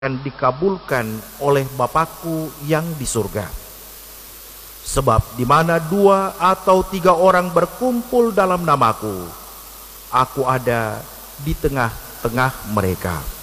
akan dikabulkan oleh Bapakku yang di surga. Sebab di mana 2 atau 3 orang berkumpul dalam namaku, aku ada di tengah-tengah mereka.